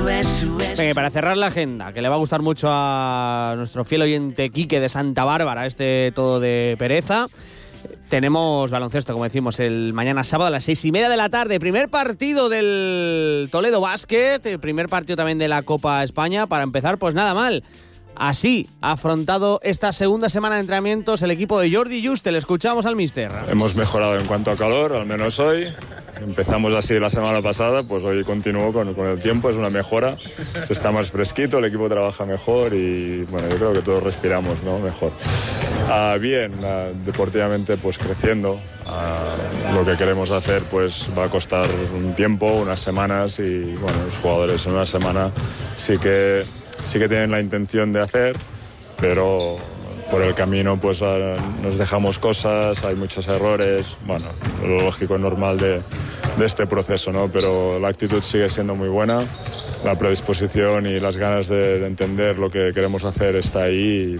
Venga, para cerrar la agenda, que le va a gustar mucho a nuestro fiel oyente Quique de Santa Bárbara, todo de pereza, tenemos baloncesto, como decimos, el mañana sábado a las 6:30 de la tarde. Primer partido del Toledo Basket, el primer partido también de la Copa España. Para empezar, pues nada mal. Así ha afrontado esta segunda semana de entrenamientos el equipo de Jordi Juste. Le escuchamos al míster. Hemos mejorado en cuanto a calor, al menos hoy. Empezamos así la semana pasada, pues hoy continúo con el tiempo, es una mejora. Se está más fresquito, el equipo trabaja mejor y bueno, yo creo que todos respiramos, ¿no? Mejor. Deportivamente pues creciendo. Lo que queremos hacer pues va a costar un tiempo, unas semanas y bueno, los jugadores en una semana sí que tienen la intención de hacer, pero por el camino pues nos dejamos cosas, hay muchos errores, bueno, lo lógico, normal de este proceso, ¿no? Pero la actitud sigue siendo muy buena, la predisposición y las ganas de entender lo que queremos hacer está ahí.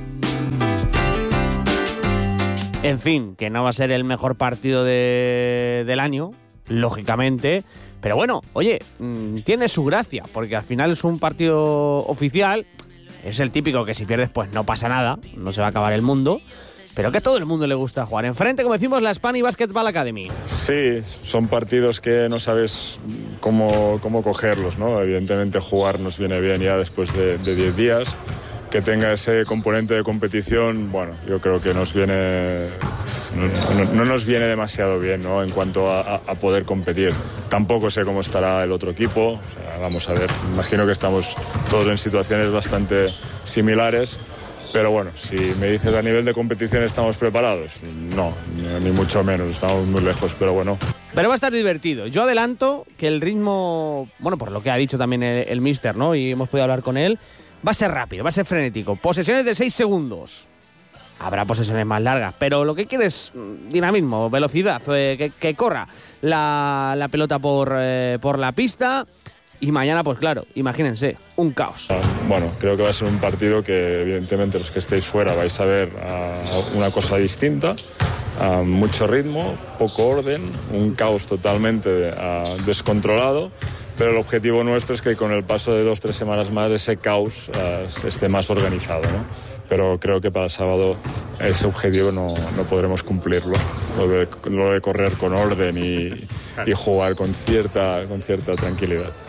En fin, que no va a ser el mejor partido del año, lógicamente, pero bueno, oye, tiene su gracia, porque al final es un partido oficial. Es el típico que si pierdes pues no pasa nada, no se va a acabar el mundo, pero que a todo el mundo le gusta jugar. Enfrente, como decimos, la Spani Basketball Academy. Sí, son partidos que no sabes cómo cogerlos, ¿no? Evidentemente jugar nos viene bien ya después de 10 días. Que tenga ese componente de competición, bueno, yo creo que nos viene... No nos viene demasiado bien, ¿no? En cuanto a poder competir. Tampoco sé cómo estará el otro equipo, o sea, vamos a ver. Imagino que estamos todos en situaciones bastante similares, pero bueno, si me dices a nivel de competición estamos preparados, no, ni mucho menos, estamos muy lejos, pero bueno. Pero va a estar divertido. Yo adelanto que el ritmo, bueno, por lo que ha dicho también el míster, ¿no? Y hemos podido hablar con él, va a ser rápido, va a ser frenético. Posesiones de 6 segundos. Habrá posesiones más largas, pero lo que quiere es dinamismo, velocidad, que corra la pelota por la pista. Y mañana, pues claro, imagínense, un caos. Bueno, creo que va a ser un partido que evidentemente los que estéis fuera vais a ver una cosa distinta. Mucho ritmo, poco orden, un caos totalmente descontrolado. Pero el objetivo nuestro es que con el paso de 2-3 semanas más ese caos esté más organizado, ¿no? Pero creo que para el sábado ese objetivo no podremos cumplirlo. Lo de correr con orden y jugar con cierta tranquilidad.